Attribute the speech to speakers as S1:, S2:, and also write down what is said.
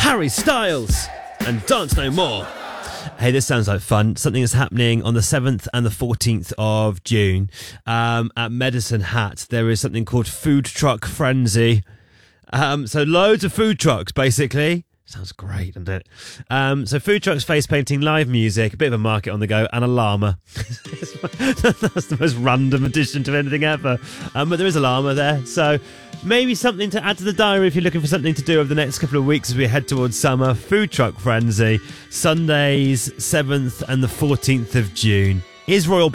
S1: Harry Styles and Dance No More. Hey, this sounds like fun. Something is happening on the 7th and the 14th of June at Medicine Hat. There is something called Food Truck Frenzy. So loads of food trucks, basically. Sounds great, doesn't it? So food trucks, face painting, live music, a bit of a market on the go, and a llama. That's the most random addition to anything ever. But there is a llama there, so maybe something to add to the diary if you're looking for something to do over the next couple of weeks as we head towards summer. Food Truck Frenzy, Sundays 7th and the 14th of June. Is Royal